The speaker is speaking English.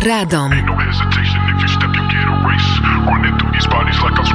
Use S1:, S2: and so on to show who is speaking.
S1: Radom.
S2: Ain't no hesitation if you step, you get erased. Running through these bodies like I'm